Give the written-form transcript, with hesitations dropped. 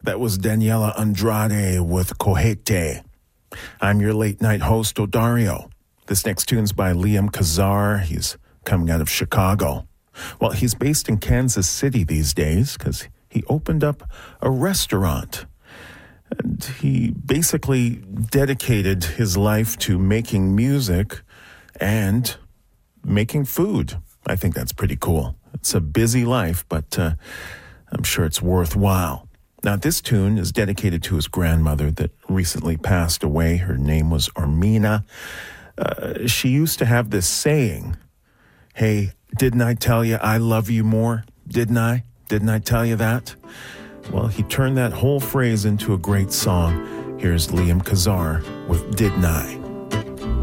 That was Daniela Andrade with Cojete. I'm your late night host, Odario. This next tune's by Liam Kazar. He's coming out of Chicago. Well, he's based in Kansas City these days because he opened up a restaurant. And he basically dedicated his life to making music and making food. I think that's pretty cool. It's a busy life, but I'm sure it's worthwhile. Now, this tune is dedicated to his grandmother that recently passed away. Her name was Armina. She used to have this saying, hey, didn't I tell you I love you more? Didn't I? Didn't I tell you that? Well, he turned that whole phrase into a great song. Here's Liam Kazar with Didn't I?